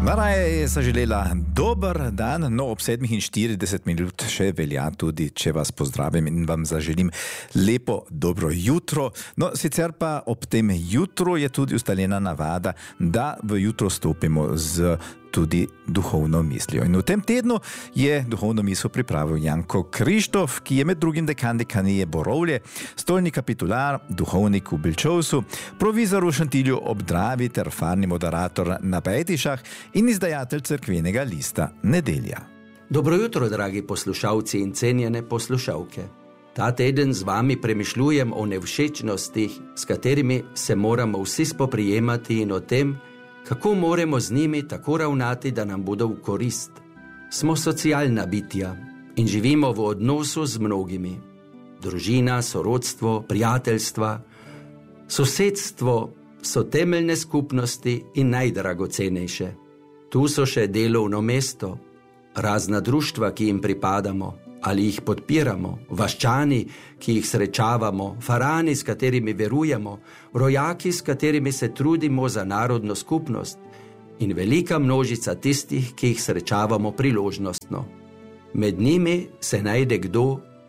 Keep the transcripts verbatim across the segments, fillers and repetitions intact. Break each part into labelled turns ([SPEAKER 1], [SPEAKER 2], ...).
[SPEAKER 1] Varaje je zaželela dober dan, no ob sedmih in štirideset minut še velja tudi, če vas pozdravim in vam zaželim lepo dobro jutro. No, sicer pa ob tem jutru je tudi ustaljena navada, da v jutro stopimo z tudi duhovno mislijo. In v tem tednu je duhovno misel pripravil Janko Krištof, ki je med drugim dekan dekanije Borovlje, stolni kapitular, duhovnik v Bilčovsu, provizor v Šantilju ob Dravi ter farni moderator na Pejtišah in izdajatelj cerkvenega lista Nedelja.
[SPEAKER 2] Dobro jutro, dragi poslušalci in cenjene poslušalke. Ta teden z vami premišljujem o nevšečnostih, s katerimi se moramo vsi spoprijemati, in o tem, kako moramo z njimi tako ravnati, da nam bodo v korist. Smo socialna bitja in živimo v odnosu z mnogimi. Družina, sorodstvo, prijateljstva, sosedstvo so temeljne skupnosti in najdragocenejše. Tu so še delovno mesto, razna društva, ki jim pripadamo ali jih podpiramo, vaščani, ki jih srečavamo, farani, s katerimi verujemo, rojaki, s katerimi se trudimo za narodno skupnost, in velika množica tistih, ki jih srečavamo priložnostno. Med njimi se najde kdo,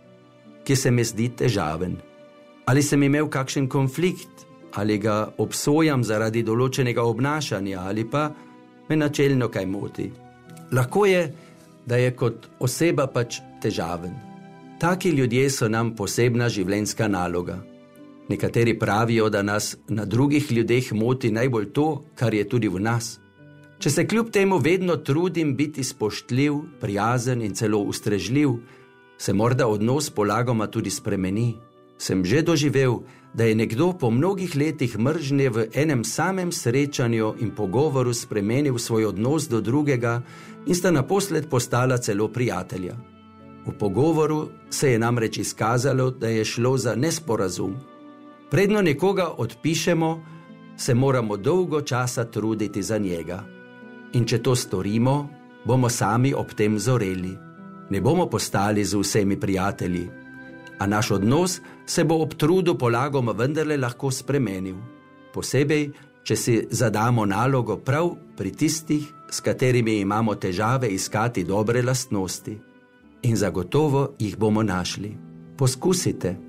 [SPEAKER 2] ki se mi zdi težaven. Ali sem imel kakšen konflikt, ali ga obsojam zaradi določenega obnašanja, ali pa me načelno kaj moti. Lahko je, da je kot oseba pač težaven. Taki ljudje so nam posebna življenjska naloga. Nekateri pravijo, da nas na drugih ljudeh moti najbolj to, kar je tudi v nas. Če se kljub temu vedno trudim biti spoštljiv, prijazen in celo ustrežljiv, se morda odnos polagoma tudi spremeni. Sem že doživel, da je nekdo po mnogih letih mržnje v enem samem srečanju in pogovoru spremenil svoj odnos do drugega in sta naposled postala celo prijatelja. V pogovoru se je namreč izkazalo, da je šlo za nesporazum. Predno nekoga odpišemo, se moramo dolgo časa truditi za njega. In če to storimo, bomo sami ob tem zoreli. Ne bomo postali z vsemi prijatelji, a naš odnos se bo ob trudu polagoma vendarle lahko spremenil. Posebej, če si zadamo nalogo prav pri tistih, s katerimi imamo težave iskati dobre lastnosti. In zagotovo jih bomo našli. Poskusite.